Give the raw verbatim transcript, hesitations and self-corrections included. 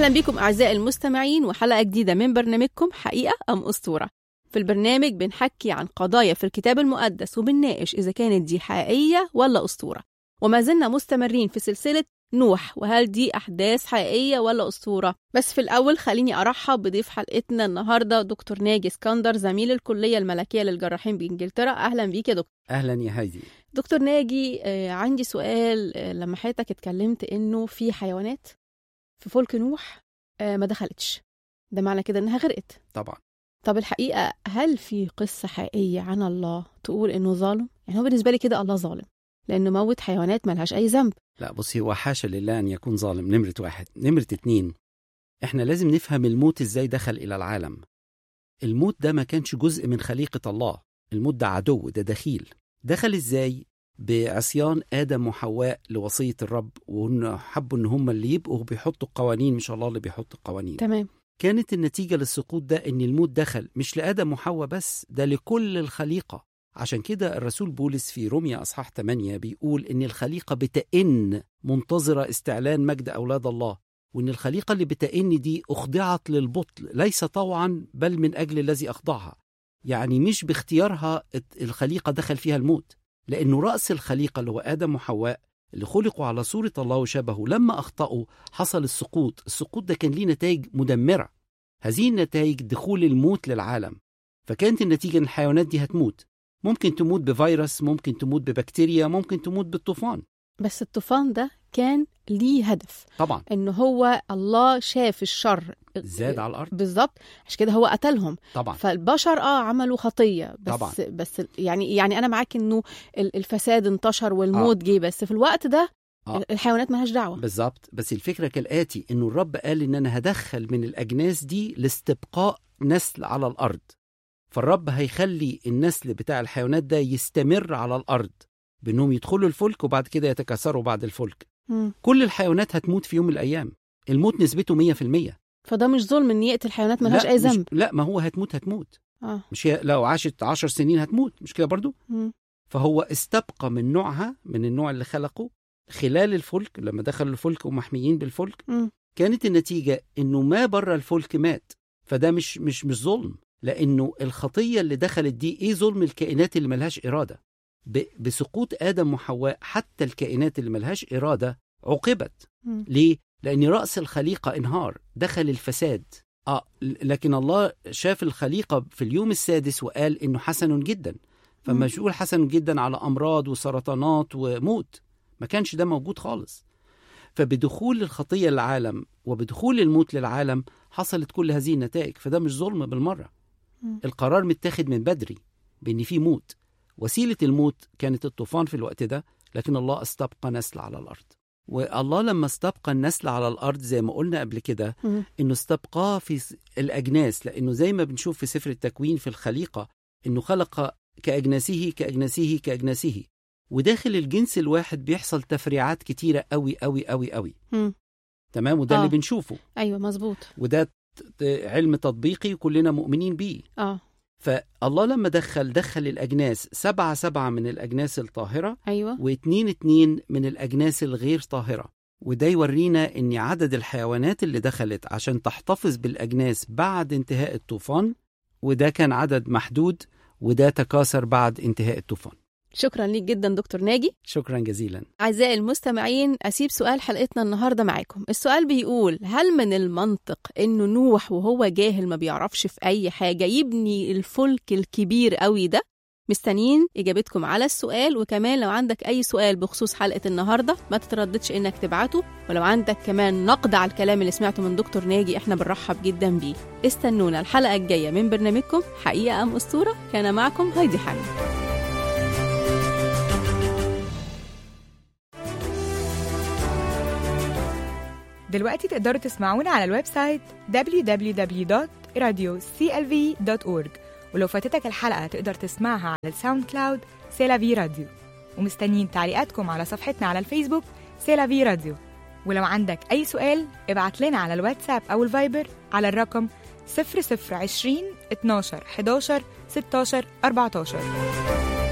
أهلا بكم أعزائي المستمعين وحلقة جديدة من برنامجكم حقيقة أم أسطورة. في البرنامج بنحكي عن قضايا في الكتاب المقدس وبنناقش إذا كانت دي حقيقية ولا أسطورة. وما زلنا مستمرين في سلسلة نوح، وهل دي أحداث حقيقية ولا أسطورة؟ بس في الأول خليني أرحب بضيف حلقتنا النهاردة دكتور ناجي اسكندر، زميل الكلية الملكية للجراحين بإنجلترا. أهلا بيك يا دكتور. أهلا يا هايدي. دكتور ناجي، آه عندي سؤال. آه لما حضرتك اتكلمت إنه في حيوانات في فلك نوح آه ما دخلتش، ده معنى كده إنها غرقت؟ طبعا. طب الحقيقة هل في قصة حقيقية عن الله تقول إنه ظالم؟ يعني هو بالنسبة لي كده الله ظالم لأنه موت حيوانات ملهاش أي ذنب. لا بصي، هو حاشا لله أن يكون ظالم، نمرة واحد. نمرة اتنين، إحنا لازم نفهم الموت إزاي دخل إلى العالم. الموت ده ما كانش جزء من خليقة الله، الموت ده عدو، ده دخيل. دخل إزاي؟ بعصيان آدم وحواء لوصية الرب، وإن حبوا إن هم اللي يبقوا بيحطوا القوانين مش الله اللي بيحط القوانين. تمام. كانت النتيجة للسقوط ده إن الموت دخل مش لآدم وحواء بس، ده لكل الخليقة. عشان كده الرسول بولس في روميا أصحاح ثمانية بيقول إن الخليقة بتئن منتظرة استعلان مجد أولاد الله، وإن الخليقة اللي بتئن دي أخضعت للبطل ليس طوعا بل من أجل الذي أخضعها. يعني مش باختيارها الخليقة دخل فيها الموت، لأنه رأس الخليقة اللي هو آدم وحواء اللي خلقوا على صورة الله وشبهه لما أخطأوا حصل السقوط. السقوط ده كان ليه نتائج مدمرة، هذه النتائج دخول الموت للعالم. فكانت النتيجة إن الحيوانات دي هتموت، ممكن تموت بفيروس، ممكن تموت ببكتيريا، ممكن تموت بالطوفان. بس الطوفان ده كان ليه هدف طبعا، إنه هو الله شاف الشر زاد على الأرض بالظبط، عشان كده هو قتلهم. طبعا. فالبشر اه عملوا خطية بس طبعا. بس يعني يعني أنا معاك إنه الفساد انتشر والموت جه، بس في الوقت ده آه. الحيوانات مالهاش دعوة. بالظبط. بس الفكرة كالآتي، إنه الرب قال إن أنا هدخل من الأجناس دي لاستبقاء نسل على الأرض. فالرب هيخلي النسل بتاع الحيوانات ده يستمر على الأرض بأنهم يدخلوا الفلك وبعد كده يتكاثروا بعد الفلك. م. كل الحيوانات هتموت في يوم من الأيام، الموت نسبته مية في المية. فده مش ظلم إن يقتل الحيوانات مالهاش أي ذنب؟ لا، ما هو هتموت هتموت آه. مش هي لو عاشت عشر سنين هتموت، مش كده برضو؟ م. فهو استبقى من نوعها، من النوع اللي خلقه خلال الفلك. لما دخلوا الفلك ومحميين بالفلك م. كانت النتيجة إنه ما بره الفلك مات. فده مش مش مش ظلم، لأنه الخطية اللي دخلت دي إيه؟ ظلم الكائنات اللي ملهاش إرادة. بسقوط آدم وحواء حتى الكائنات اللي ملهاش إرادة عوقبت. م. ليه؟ لأن رأس الخليقة انهار، دخل الفساد. آه لكن الله شاف الخليقة في اليوم السادس وقال إنه حسن جدا. فما مش يقول حسن جدا على أمراض وسرطانات وموت، ما كانش ده موجود خالص. فبدخول الخطية للعالم وبدخول الموت للعالم حصلت كل هذه النتائج. فده مش ظلم بالمرة. م. القرار متاخد من بدري بأن في موت. وسيلة الموت كانت الطوفان في الوقت ده، لكن الله استبقى نسل على الأرض. والله لما استبقى النسل على الأرض زي ما قلنا قبل كده م. إنه استبقاه في الأجناس، لأنه زي ما بنشوف في سفر التكوين في الخليقة إنه خلق كأجناسه كأجناسه كأجناسه، وداخل الجنس الواحد بيحصل تفريعات كتيرة قوي قوي قوي قوي. م. تمام. وده آه. اللي بنشوفه. أيوة مظبوط. وده علم تطبيقي كلنا مؤمنين بيه. آه. فالله لما دخل دخل الأجناس سبعة سبعة من الأجناس الطاهرة، أيوة. واثنين اتنين من الأجناس الغير طاهرة. وده يورينا أن عدد الحيوانات اللي دخلت عشان تحتفظ بالأجناس بعد انتهاء الطوفان، وده كان عدد محدود، وده تكاثر بعد انتهاء الطوفان. شكرا ليك جدا دكتور ناجي. شكرا جزيلا. أعزائي المستمعين، أسيب سؤال حلقتنا النهاردة معاكم. السؤال بيقول: هل من المنطق إنه نوح وهو جاهل ما بيعرفش في أي حاجة يبني الفلك الكبير قوي ده؟ مستنيين إجابتكم على السؤال. وكمان لو عندك أي سؤال بخصوص حلقة النهاردة ما تترددش إنك تبعته، ولو عندك كمان نقد على الكلام اللي سمعته من دكتور ناجي إحنا بنرحب جدا بيه. استنونا الحلقة الجاية من برنامجكم حقيقة أم أسطورة. كان معكم هايدي حامد. دلوقتي تقدروا تسمعونا على الويب سايت دبليو دبليو دبليو دوت راديو سي إل في دوت أورج، ولو فاتتك الحلقة تقدر تسمعها على الساوند كلاود سيلافي راديو. ومستنيين تعليقاتكم على صفحتنا على الفيسبوك سيلافي راديو. ولو عندك أي سؤال ابعت لنا على الواتساب أو الفايبر على الرقم صفر صفر عشرين اتناشر حداشر ستاشر أربعتاشر.